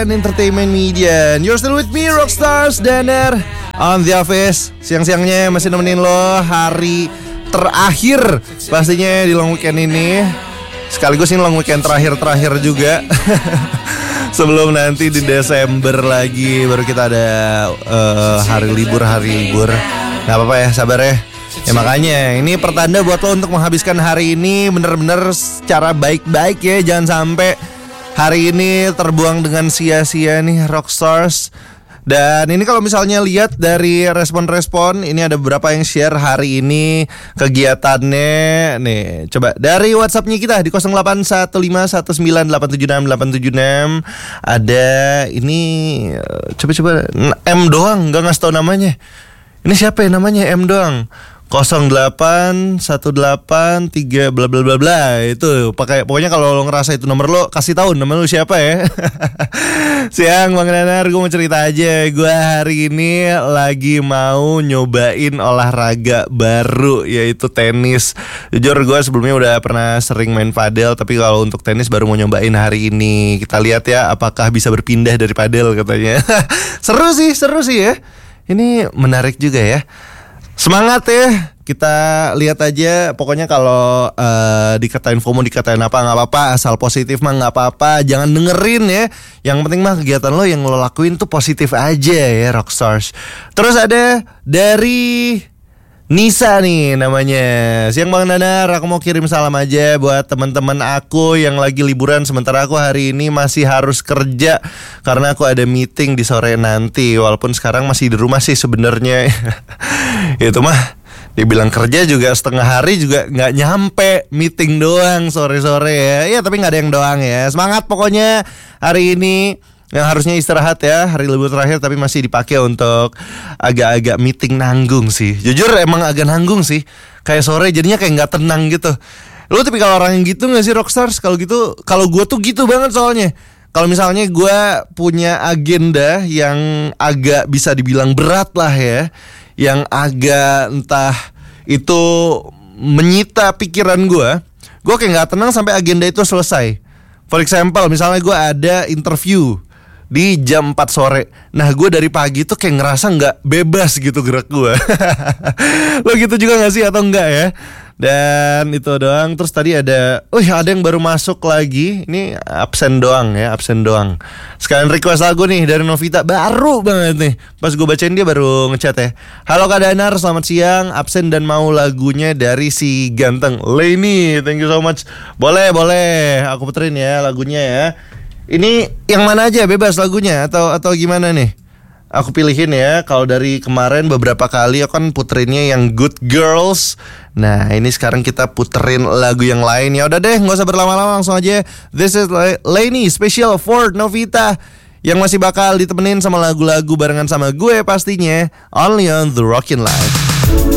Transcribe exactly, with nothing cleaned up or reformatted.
and Entertainment Media. You're still with me, Rockstars Daner on the office. Siang-siangnya masih nemenin lo hari terakhir pastinya di long weekend ini. Sekaligus ini long weekend terakhir-terakhir juga. Sebelum nanti di Desember lagi baru kita ada uh, hari libur, hari libur. Gak apa-apa ya, sabar ya. Ya makanya ini pertanda buat lo untuk menghabiskan hari ini bener-bener secara baik-baik ya. Jangan sampai hari ini terbuang dengan sia-sia nih, Rockstars. Dan ini kalau misalnya lihat dari respon-respon, ini ada beberapa yang share hari ini kegiatannya. Nih, coba dari WhatsAppnya kita di nol delapan satu lima satu sembilan delapan tujuh enam delapan tujuh enam. Ada ini, coba-coba M doang, gak ngasih tau namanya. Ini siapa ya namanya, M doang. nol delapan satu delapan tiga bla bla bla bla. Itu pakai, pokoknya kalau lo ngerasa itu nomor lo, kasih tahu nama lo siapa ya. Siang Bang Danar, gue mau cerita aja. Gue hari ini lagi mau nyobain olahraga baru, yaitu tenis. Jujur gue sebelumnya udah pernah sering main padel, tapi kalau untuk tenis baru mau nyobain hari ini. Kita lihat ya apakah bisa berpindah dari padel katanya. Seru sih, seru sih ya. Ini menarik juga ya. Semangat ya, kita lihat aja. Pokoknya kalau uh, dikatain FOMO, dikatain apa nggak apa-apa, asal positif mah nggak apa-apa. Jangan dengerin ya. Yang penting mah kegiatan lo yang lo lakuin tuh positif aja ya, Rockstars. Terus ada dari Nisa nih namanya. Siang Bang Danar, aku mau kirim salam aja buat teman-teman aku yang lagi liburan, sementara aku hari ini masih harus kerja karena aku ada meeting di sore nanti. Walaupun sekarang masih di rumah sih sebenarnya. Itu mah dibilang kerja juga setengah hari juga nggak nyampe, meeting doang sore-sore ya. Ya tapi nggak ada yang doang ya. Semangat pokoknya hari ini. Yang harusnya istirahat ya, hari libur terakhir, tapi masih dipakai untuk agak-agak meeting nanggung sih. Jujur emang agak nanggung sih. Kayak sore jadinya kayak gak tenang gitu. Lo tapi kalau orang yang gitu gak sih, Rockstars? Kalau gitu, kalau gue tuh gitu banget soalnya. Kalau misalnya gue punya agenda yang agak bisa dibilang berat lah ya, yang agak entah itu menyita pikiran gue, gue kayak gak tenang sampai agenda itu selesai. For example, misalnya gue ada interview di jam empat sore. Nah gue dari pagi tuh kayak ngerasa gak bebas gitu gerak gue. Lo gitu juga gak sih atau enggak ya? Dan itu doang. Terus tadi ada, oh ya ada yang baru masuk lagi. Ini absen doang ya, absen doang. Sekalian request lagu nih dari Novita, baru banget nih. Pas gue bacain dia baru ngechat ya. Halo Kak Danar, selamat siang. Absen dan mau lagunya dari si ganteng Lenny. Thank you so much. Boleh, boleh. Aku puterin ya lagunya ya. Ini yang mana aja, bebas lagunya atau atau gimana nih? Aku pilihin ya. Kalau dari kemarin beberapa kali aku kan puterinnya yang Good Girls. Nah ini sekarang kita puterin lagu yang lain. Ya udah deh, nggak usah berlama-lama, langsung aja. This is Lenny special for Novita, yang masih bakal ditemenin sama lagu-lagu barengan sama gue pastinya. Only on The Rockin' Life.